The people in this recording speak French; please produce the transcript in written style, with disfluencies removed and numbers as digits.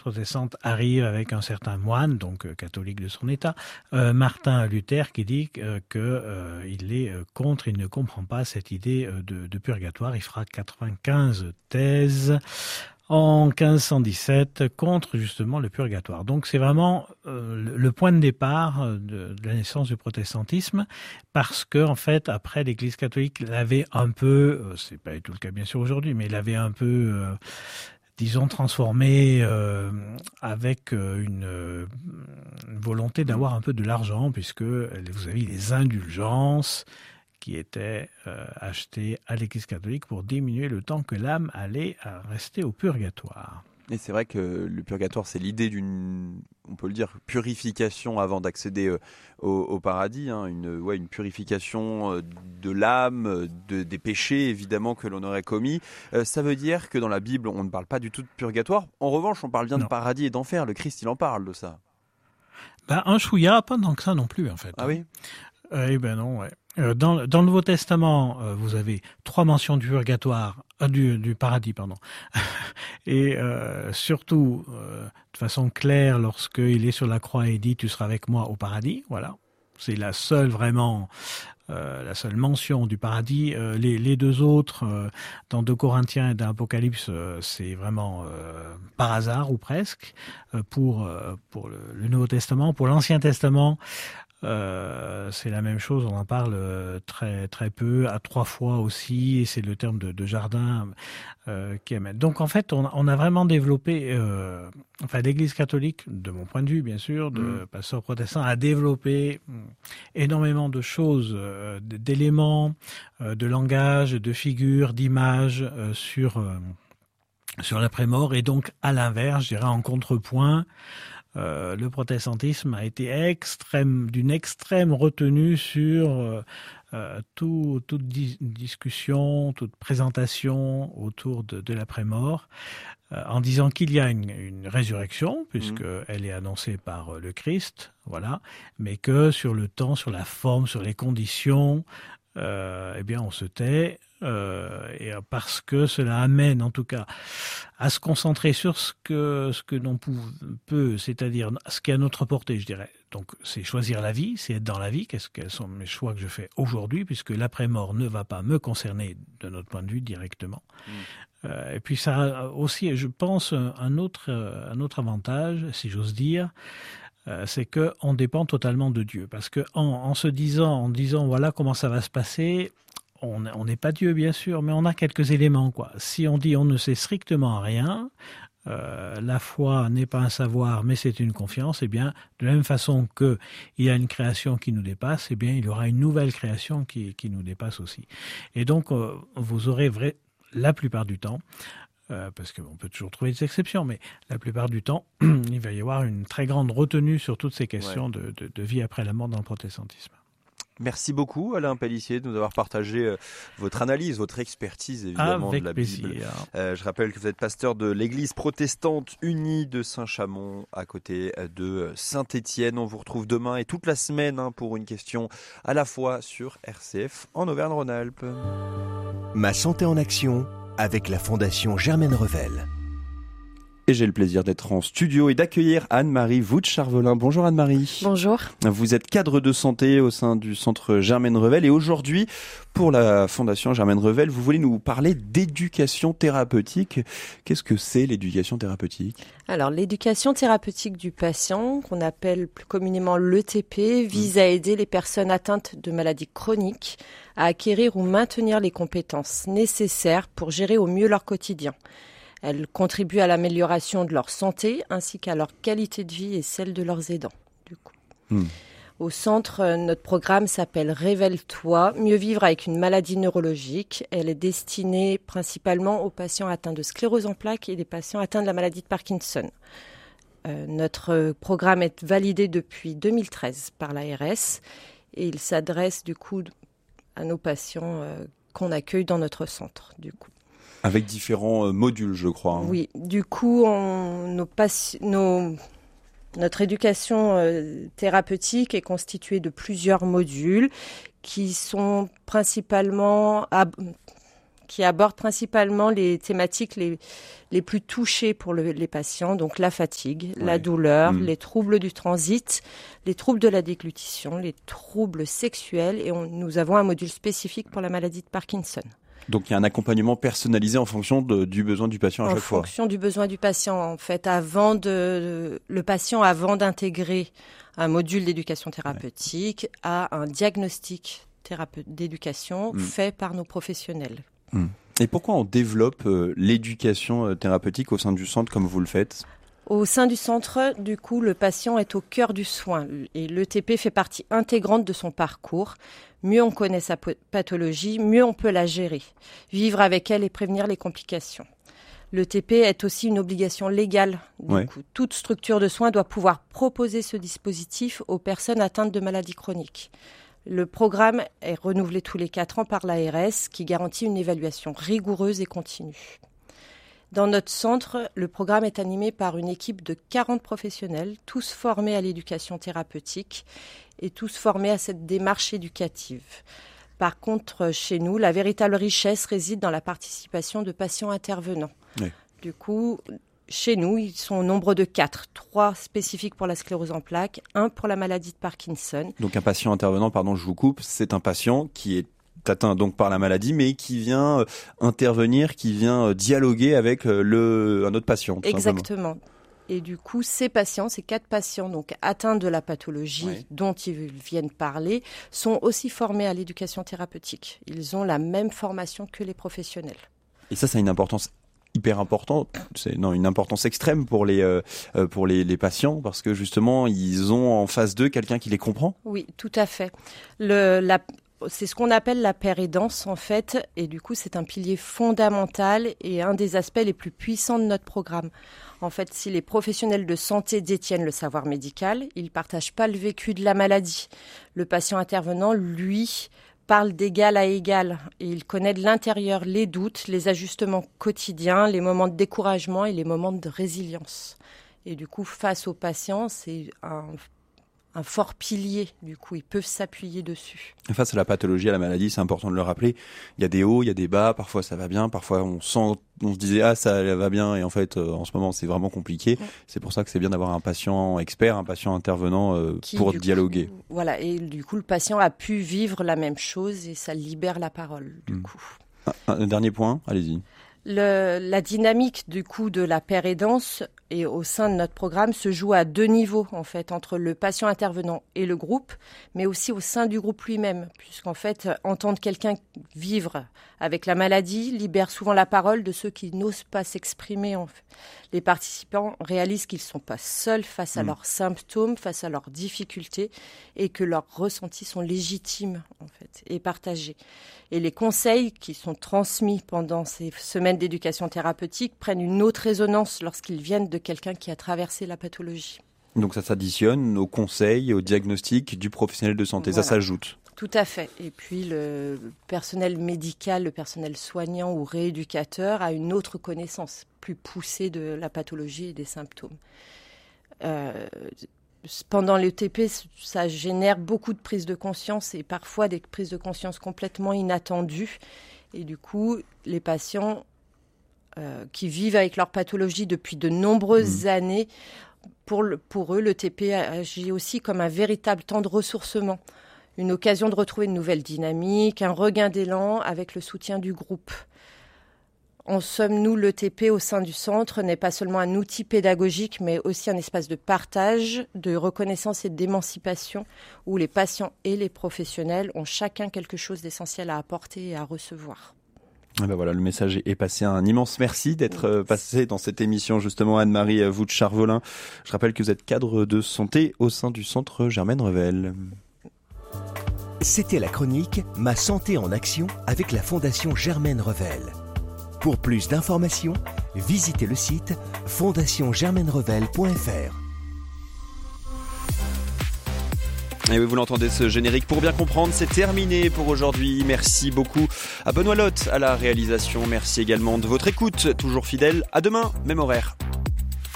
protestante arrive avec un certain moine, donc catholique de son état, Martin Luther, qui dit qu'il est contre, il ne comprend pas cette idée de purgatoire. Il fera 95 thèses en 1517 contre justement le purgatoire. Donc c'est vraiment le point de départ de la naissance du protestantisme, parce que en fait après l'Église catholique l'avait un peu, c'est pas du tout le cas bien sûr aujourd'hui, mais l'avait un peu disons transformé avec une volonté d'avoir un peu de l'argent, puisque vous avez les indulgences qui étaient achetées à l'Église catholique pour diminuer le temps que l'âme allait rester au purgatoire. Et c'est vrai que le purgatoire, c'est l'idée d'une, on peut le dire, purification avant d'accéder au paradis, hein, une purification de l'âme, des péchés évidemment que l'on aurait commis. Ça veut dire que dans la Bible, on ne parle pas du tout de purgatoire. En revanche, on parle bien de paradis et d'enfer. Le Christ, il en parle de ça. Un chouïa, pas tant que ça non plus en fait. Ah oui. Eh ben non, ouais. Dans le Nouveau Testament, vous avez 3 mentions du purgatoire, du paradis, pardon. Et surtout, de façon claire, lorsqu'il est sur la croix et dit « Tu seras avec moi au paradis », voilà. C'est la seule mention du paradis. Les deux autres, dans 2 Corinthiens et dans Apocalypse, c'est vraiment par hasard ou presque. Pour le Nouveau Testament, pour l'Ancien Testament, c'est la même chose, on en parle très très peu, à 3 fois aussi, et c'est le terme de jardin qui amène. Donc en fait, on a vraiment développé, l'Église catholique, de mon point de vue bien sûr, de pasteur protestant, a développé énormément de choses, d'éléments, de langage, de figures, d'images sur l'après-mort, et donc à l'inverse, je dirais en contrepoint, le protestantisme a été d'une extrême retenue sur toute discussion, toute présentation autour de l'après-mort, en disant qu'il y a une résurrection, puisqu'elle est annoncée par le Christ, voilà, mais que sur le temps, sur la forme, sur les conditions, eh bien on se tait, et parce que cela amène en tout cas à se concentrer sur ce que l'on peut, c'est-à-dire ce qui est à notre portée, je dirais. Donc c'est choisir la vie, c'est être dans la vie, quels sont mes choix que je fais aujourd'hui, puisque l'après-mort ne va pas me concerner de notre point de vue directement. Et puis ça a aussi, je pense, un autre avantage, si j'ose dire, c'est que on dépend totalement de Dieu, parce que en disant voilà comment ça va se passer, on n'est pas Dieu bien sûr, mais on a quelques éléments quoi. Si on dit on ne sait strictement rien, la foi n'est pas un savoir, mais c'est une confiance. Eh bien, de la même façon que il y a une création qui nous dépasse, eh bien il y aura une nouvelle création qui nous dépasse aussi. Et donc vous aurez la plupart du temps, parce qu'on peut toujours trouver des exceptions, mais la plupart du temps, il va y avoir une très grande retenue sur toutes ces questions de vie après la mort dans le protestantisme. Merci beaucoup Alain Pellissier de nous avoir partagé votre analyse, votre expertise évidemment avec de la plaisir. Bible. Je rappelle que vous êtes pasteur de l'Église protestante unie de Saint-Chamond à côté de Saint-Étienne. On vous retrouve demain et toute la semaine pour une question à la fois sur RCF en Auvergne-Rhône-Alpes. Ma santé en action avec la Fondation Germaine Revel. Et j'ai le plaisir d'être en studio et d'accueillir Anne-Marie Vout-Charvelin. Bonjour Anne-Marie. Bonjour. Vous êtes cadre de santé au sein du centre Germaine Revel et aujourd'hui, pour la Fondation Germaine Revel, vous voulez nous parler d'éducation thérapeutique. Qu'est-ce que c'est l'éducation thérapeutique ? Alors, l'éducation thérapeutique du patient, qu'on appelle plus communément l'ETP, vise à aider les personnes atteintes de maladies chroniques à acquérir ou maintenir les compétences nécessaires pour gérer au mieux leur quotidien. Elle contribue à l'amélioration de leur santé ainsi qu'à leur qualité de vie et celle de leurs aidants. Du coup. Au centre, notre programme s'appelle Révèle-toi, mieux vivre avec une maladie neurologique. Elle est destinée principalement aux patients atteints de sclérose en plaques et des patients atteints de la maladie de Parkinson. Notre programme est validé depuis 2013 par l'ARS et il s'adresse du coup à nos patients qu'on accueille dans notre centre. Du coup. Avec différents modules, je crois. Oui, du coup, notre éducation thérapeutique est constituée de plusieurs modules qui sont principalement qui aborde principalement les thématiques les plus touchées pour les patients, donc la fatigue, la douleur, les troubles du transit, les troubles de la déglutition, les troubles sexuels, et nous avons un module spécifique pour la maladie de Parkinson. Donc il y a un accompagnement personnalisé en fonction du besoin du patient à chaque fois. En fonction du besoin du patient, en fait, avant d'intégrer un module d'éducation thérapeutique, a un diagnostic d'éducation fait par nos professionnels. Et pourquoi on développe l'éducation thérapeutique au sein du centre comme vous le faites ? Au sein du centre, du coup, le patient est au cœur du soin et l'ETP fait partie intégrante de son parcours. Mieux on connaît sa pathologie, mieux on peut la gérer, vivre avec elle et prévenir les complications. L'ETP est aussi une obligation légale. Du coup, toute structure de soins doit pouvoir proposer ce dispositif aux personnes atteintes de maladies chroniques. Le programme est renouvelé tous les 4 ans par l'ARS qui garantit une évaluation rigoureuse et continue. Dans notre centre, le programme est animé par une équipe de 40 professionnels, tous formés à l'éducation thérapeutique et tous formés à cette démarche éducative. Par contre, chez nous, la véritable richesse réside dans la participation de patients intervenants. Oui. Du coup, chez nous, ils sont au nombre de 4, 3 spécifiques pour la sclérose en plaques, 1 pour la maladie de Parkinson. Donc un patient intervenant, pardon, je vous coupe, c'est un patient qui est atteint donc par la maladie, mais qui vient intervenir, qui vient dialoguer avec un autre patient. Exactement. Simplement. Et du coup, ces 4 patients donc atteints de la pathologie dont ils viennent parler, sont aussi formés à l'éducation thérapeutique. Ils ont la même formation que les professionnels. Et ça a une importance hyper importante, une importance extrême pour les patients, parce que justement, ils ont en face d'eux quelqu'un qui les comprend. Oui, tout à fait. C'est ce qu'on appelle la pérédance en fait, et du coup c'est un pilier fondamental et un des aspects les plus puissants de notre programme. En fait, si les professionnels de santé détiennent le savoir médical, ils ne partagent pas le vécu de la maladie. Le patient intervenant, lui, parle d'égal à égal et il connaît de l'intérieur les doutes, les ajustements quotidiens, les moments de découragement et les moments de résilience. Et du coup, face aux patients, c'est un fort pilier, du coup, ils peuvent s'appuyer dessus. Face à la pathologie, à la maladie, c'est important de le rappeler, il y a des hauts, il y a des bas, parfois ça va bien, parfois on se disait ça va bien et en fait en ce moment c'est vraiment compliqué. C'est pour ça que c'est bien d'avoir un patient expert, un patient intervenant pour dialoguer. Voilà, et du coup le patient a pu vivre la même chose et ça libère la parole du coup. Un dernier point, allez-y. La dynamique du coup de la pérédance et au sein de notre programme se joue à 2 niveaux en fait, entre le patient intervenant et le groupe, mais aussi au sein du groupe lui-même, puisqu'en fait entendre quelqu'un vivre avec la maladie libère souvent la parole de ceux qui n'osent pas s'exprimer. En fait. Les participants réalisent qu'ils ne sont pas seuls face à leurs symptômes, face à leurs difficultés, et que leurs ressentis sont légitimes en fait et partagés. Et les conseils qui sont transmis pendant ces semaines d'éducation thérapeutique prennent une autre résonance lorsqu'ils viennent de quelqu'un qui a traversé la pathologie. Donc ça s'additionne aux conseils, aux diagnostics du professionnel de santé, voilà. Ça s'ajoute. Tout à fait. Et puis le personnel médical, le personnel soignant ou rééducateur a une autre connaissance plus poussée de la pathologie et des symptômes. Pendant l'ETP, ça génère beaucoup de prises de conscience et parfois des prises de conscience complètement inattendues. Et du coup, les patients qui vivent avec leur pathologie depuis de nombreuses années, pour eux, l'ETP agit aussi comme un véritable temps de ressourcement, une occasion de retrouver une nouvelle dynamique, un regain d'élan avec le soutien du groupe. En somme, nous, l'ETP au sein du centre n'est pas seulement un outil pédagogique, mais aussi un espace de partage, de reconnaissance et d'émancipation, où les patients et les professionnels ont chacun quelque chose d'essentiel à apporter et à recevoir. Et ben voilà, le message est passé. Un immense merci d'être passé dans cette émission, justement, Anne-Marie Vouch-Charvolin. Je rappelle que vous êtes cadre de santé au sein du centre Germaine Revel. C'était la chronique Ma santé en action avec la Fondation Germaine Revel. Pour plus d'informations, visitez le site fondationgermainerevel.fr. Et oui, vous l'entendez, ce générique pour bien comprendre, c'est terminé pour aujourd'hui. Merci beaucoup à Benoît Lotte à la réalisation. Merci également de votre écoute, toujours fidèle. À demain, même horaire.